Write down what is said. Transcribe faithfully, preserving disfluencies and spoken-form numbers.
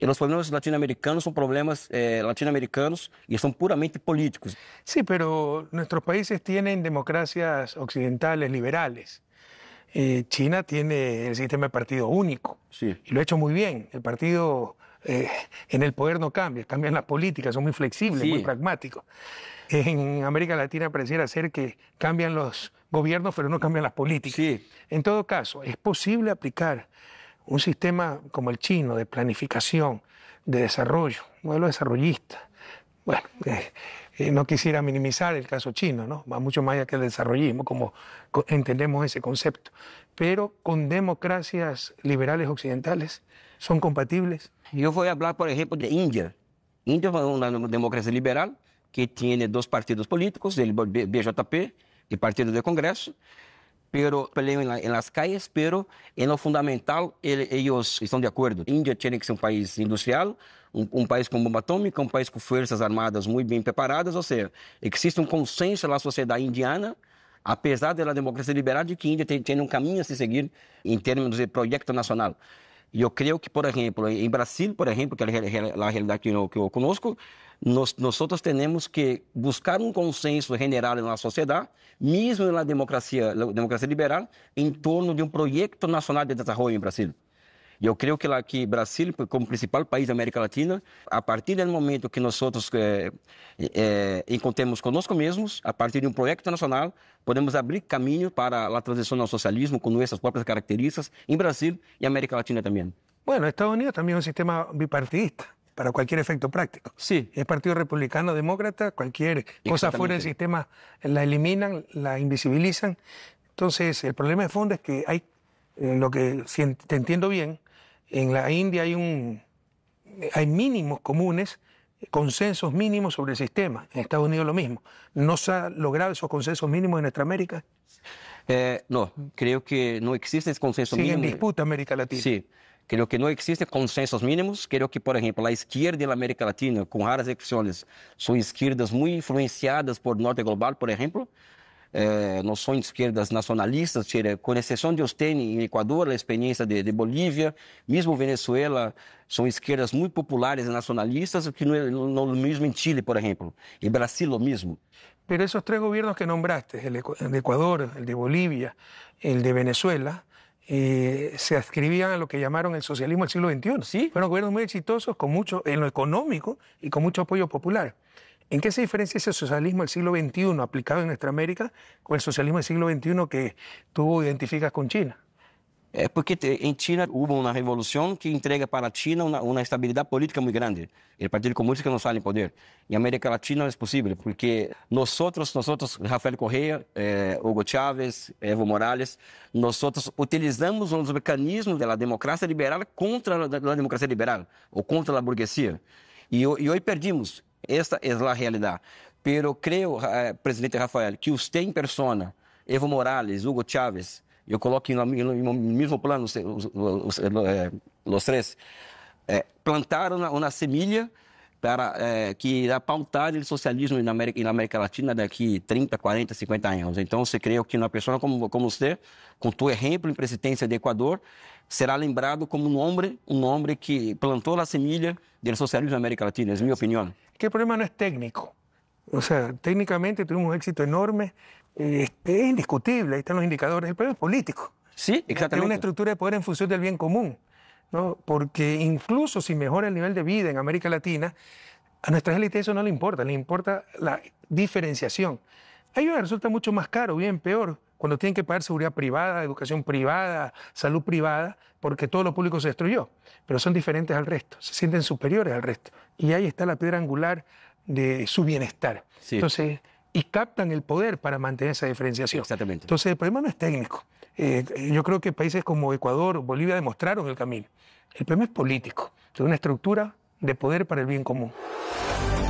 Y los problemas latinoamericanos son problemas eh, latinoamericanos y son puramente políticos. Sí, pero nuestros países tienen democracias occidentales liberales. Eh, China tiene el sistema de partido único, Sí. y lo ha hecho muy bien. El partido eh, en el poder no cambia, cambian las políticas, son muy flexibles, Sí. muy pragmáticos. En América Latina pareciera ser que cambian los gobiernos, pero no cambian las políticas. Sí. En todo caso, es posible aplicar un sistema como el chino de planificación, de desarrollo, modelo desarrollista. Bueno, eh, eh, no quisiera minimizar el caso chino, ¿no? Va mucho más allá que el desarrollismo, como co- entendemos ese concepto. Pero con democracias liberales occidentales, ¿son compatibles? Yo voy a hablar, por ejemplo, de India. India es una democracia liberal que tiene dos partidos políticos, el B J P y el Partido del Congreso, pero pelean en, la, en las calles, pero en lo fundamental el, ellos están de acuerdo. India tiene que ser un país industrial, un, un país con bomba atómica, un país con fuerzas armadas muy bien preparadas, o sea, existe un consenso en la sociedad indiana, a pesar de la democracia liberal, de que India tiene un camino a seguir en términos de proyecto nacional. Yo creo que, por ejemplo, en Brasil, por ejemplo, que es la realidad que yo, que yo conozco, nos, nosotros tenemos que buscar un consenso general en la sociedad, mismo en la democracia, la democracia liberal, en torno de un proyecto nacional de desarrollo en Brasil. Yo creo que, la, que Brasil, como principal país de América Latina, a partir del momento que nosotros eh, eh, encontremos conosco mesmos, a partir de un proyecto nacional, podemos abrir camino para la transición al socialismo con nuestras propias características en Brasil y América Latina también. Bueno, Estados Unidos también es un sistema bipartidista, para cualquier efecto práctico. Sí. Es partido republicano, demócrata, cualquier cosa fuera del sistema la eliminan, la invisibilizan. Entonces, el problema de fondo es que hay, eh, lo que, si te entiendo bien, en la India hay un hay mínimos comunes, consensos mínimos sobre el sistema. En Estados Unidos lo mismo. ¿No se ha logrado esos consensos mínimos en nuestra América? Eh, no, creo que no existe ese consenso Sigue mínimo. en disputa América Latina. Sí, creo que no existen consensos mínimos. Creo que, por ejemplo, la izquierda en la América Latina, con raras excepciones, son izquierdas muy influenciadas por Norte Global, por ejemplo. Eh, no son izquierdas nacionalistas, con exceção de usted en Ecuador, la experiencia de, de Bolivia, mismo Venezuela, son izquierdas muy populares y nacionalistas, que no es lo mismo en Chile, por ejemplo. En Brasil lo mismo. Pero esos tres gobiernos que nombraste, el de Ecuador, el de Bolivia, el de Venezuela, eh, se adscribían a lo que llamaron el socialismo del siglo veintiuno. Sí. Fueron gobiernos muy exitosos con mucho, en lo económico y con mucho apoyo popular. ¿En qué se diferencia ese socialismo del siglo veintiuno aplicado en nuestra América con el socialismo del siglo veintiuno que tú identificas con China? É porque em China houve uma revolução que entrega para a China uma, uma estabilidade política muito grande. O Partido Comunista não sai em poder. Em América Latina não é possível, porque nós, nós Rafael Correa, eh, Hugo Chávez, Evo Morales, nós utilizamos os mecanismos da democracia liberal contra a democracia liberal, ou contra a burguesia. E, e hoje perdimos. Esta é a realidade. Pero creio, eh, presidente Rafael, que você em persona, Evo Morales, Hugo Chávez, eu coloco no, no mesmo plano os, os, os, os três, eh, plantaram uma, uma semilha para eh, que irá pautar o socialismo na América, na América Latina daqui trinta, quarenta, cinquenta anos. Então, eu creio que uma pessoa como, como você, com tu exemplo em presidência do Equador, será lembrado como um homem, um homem que plantou a semilha do socialismo na América Latina, é a minha opinião. Que el problema no es técnico. O sea, técnicamente tuvimos un éxito enorme, eh, es indiscutible, ahí están los indicadores. El problema es político. Sí, exactamente. Es una estructura de poder en función del bien común, ¿no? Porque incluso si mejora el nivel de vida en América Latina, a nuestras élites eso no le importa, le importa la diferenciación. A ellos les resulta mucho más caro, bien peor, cuando tienen que pagar seguridad privada, educación privada, salud privada, porque todo lo público se destruyó. Pero son diferentes al resto, se sienten superiores al resto. Y ahí está la piedra angular de su bienestar. Sí. Entonces, y captan el poder para mantener esa diferenciación. Exactamente. Entonces, el problema no es técnico. Eh, yo creo que países como Ecuador, Bolivia demostraron el camino. El problema es político, de una estructura de poder para el bien común.